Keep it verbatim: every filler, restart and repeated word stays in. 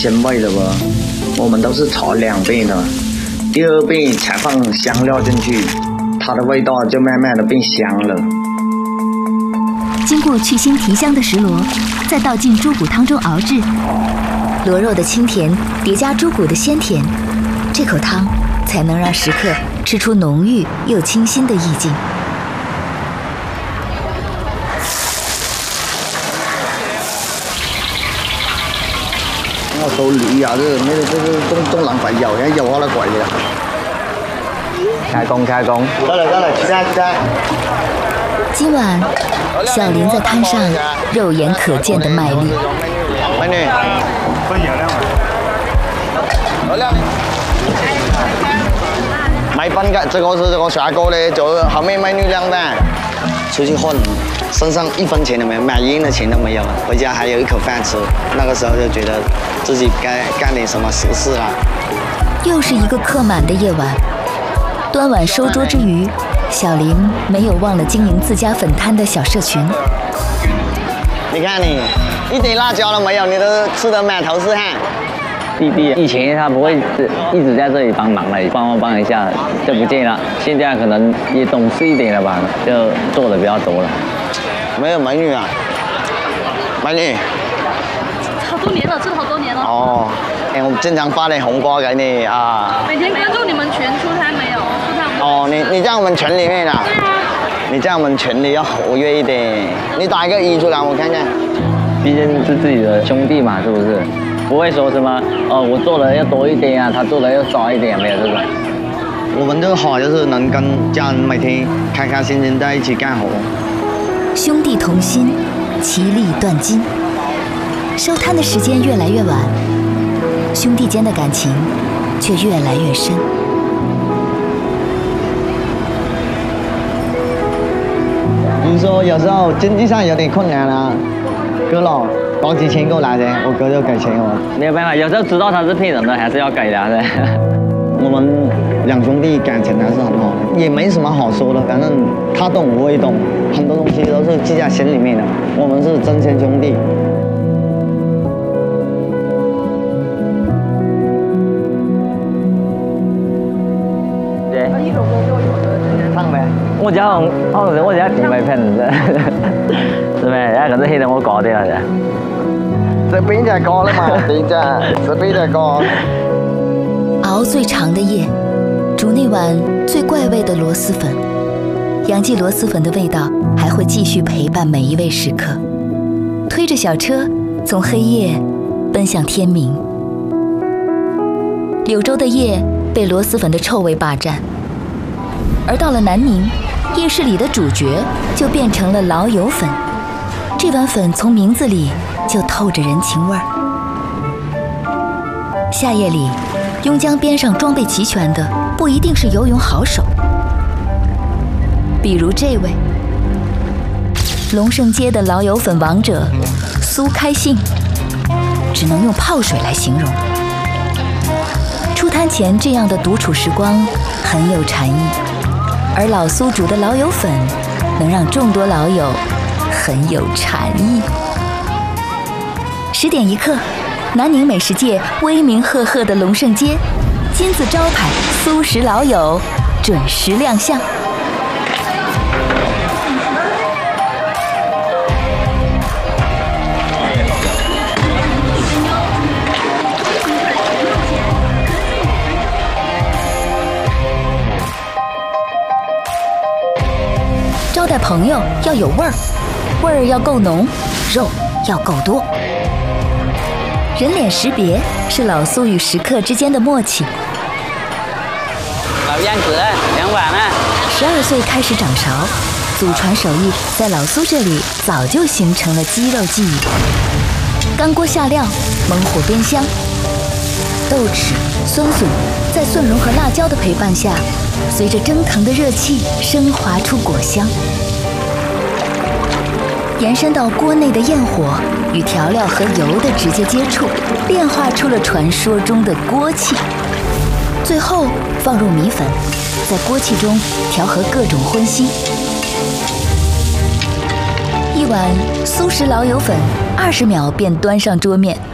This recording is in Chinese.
鲜味的不？我们都是炒两遍的，第二遍才放香料进去，它的味道就慢慢的变香了。 经过去腥提香的石螺，再倒进猪骨汤中熬制，螺肉的清甜叠加猪骨的鲜甜，这口汤才能让食客吃出浓郁又清新的意境。 我手捋下子，咩这这中中浪費油嘅，油可能貴嘅。開工開工，得嘞得嘞，起來起來。 今晚，小林在摊上肉眼可見的賣力。 美女，分油量啊！好亮。買分嘅，這個是這個下鍋的，就後面賣女量的。出去混，身上一分錢都沒有，買煙的錢都沒有，回家還有一口飯吃。那個時候就覺得自己該幹點什麼實事了。 又是一個客滿的夜晚，端碗收桌之餘，小林沒有忘了經營自家粉攤的小社群。 你看你一點辣椒都沒有，你都吃得滿頭是汗。 弟弟以前他不會一直在這裡幫忙了，幫忙幫一下就不見了。現在可能也懂事一點了吧，就做的比較多了。 沒有美女啊，美女。 好多年了，吃了好多年了。 哦，哎，我經常發點紅包給你啊。 每天關注你們群出攤沒有？出攤沒有。 哦，你你在我們群裡面啊？ 對啊。 你在我們群裡要活躍一點，你打一個一出來，我看看。 畢竟是自己的兄弟嘛，是不是？不會說什麼哦，我做的要多一點啊，他做的要少一點，沒有這種。 我們這個好就是能跟家人每天開開心心在一起幹活。 兄弟同心，其利斷金。收攤的時間越來越晚，兄弟間的感情卻越來越深。 比如說有時候經濟上有點困難啦，哥老包幾千過來的，我哥就給錢我。 沒有辦法，有時候知道他是騙人的，還是要給的。 我們兩兄弟感情還是很好的，也沒什麼好說的，反正他懂我也懂，很多東西都是記在心裡面的。我們是真心兄弟。 對。唱咩？我只可能可能我只點咪騙人啫，係咪？而家嗰啲戲都我講啲啦， 這邊就講了嘛，邊就這邊就講。 熬最長的夜，煮那碗最怪味的螺螄粉，楊記螺螄粉的味道還會繼續陪伴每一位食客。推着小車，從黑夜奔向天明。柳州的夜被螺螄粉的臭味霸佔，而到了南寧，夜市裡的主角就變成了老友粉。這碗粉從名字裡就透着人情味兒。夏夜裡，邕江邊上裝備齊全的不一定是游泳好手，比如這位龍勝街的老友粉王者蘇開信，只能用泡水來形容。出攤前這樣的獨處時光很有禪意，而老蘇煮的老友粉能讓眾多老友很有禪意。十點一刻，南寧美食界威名赫赫的龍勝街金字招牌蘇食老友準時亮相。招待朋友要有味兒，味兒要夠濃，肉要夠多。人臉識別是老蘇與食客之間的默契。 老樣子，兩碗啊！ 十二歲開始掌勺，祖傳手藝在老蘇這裡早就形成了肌肉記憶。乾鍋下料，猛火煸香，豆豉、酸筍在蒜蓉和辣椒的陪伴下，隨着蒸騰的熱氣升華出果香，延伸到鍋內的焰火與調料和油的直接接觸，變化出了傳說中的鍋氣。最後放入米粉，在鍋氣中調和各種葷腥。一碗蘇食老友粉，二十秒便端上桌面。